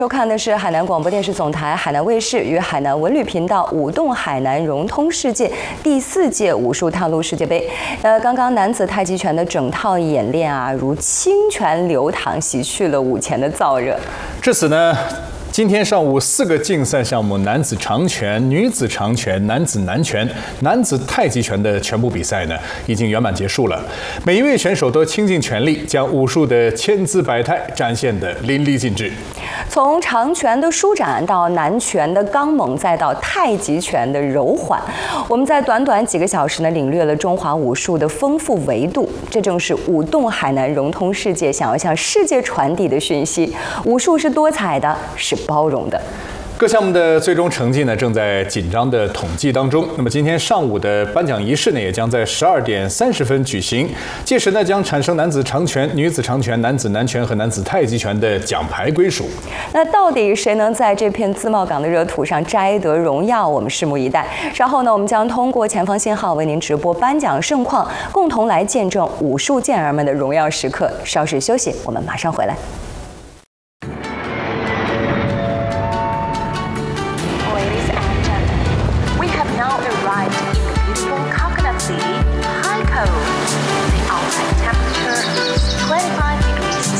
收看的是海南广播电视总台海南卫视与海南文旅频道舞动海南融通世界第4届武术探路世界杯。刚刚男子太极拳的整套演练啊，如清泉流淌，洗去了午前的燥热。 至此呢，今天上午4个竞赛项目，男子长拳、女子长拳、男子南拳、男子太极拳的全部比赛呢，已经圆满结束了。每一位选手都倾尽全力，将武术的千姿百态展现得淋漓尽致。 从长拳的舒展到南拳的刚猛，再到太极拳的柔缓，我们在短短几个小时呢，领略了中华武术的丰富维度。这正是舞动海南融通世界想要向世界传递的讯息：武术是多彩的，是包容的。 各项目的最终成绩呢，正在紧张的统计当中。那么今天上午的颁奖仪式呢，也将在12点30分举行。届时呢，将产生男子长拳、女子长拳、男子南拳和男子太极拳的奖牌归属。 那到底谁能在这片自贸港的热土上摘得荣耀？我们拭目以待。稍后呢，我们将通过前方信号为您直播颁奖盛况，共同来见证武术健儿们的荣耀时刻。稍事休息，我们马上回来。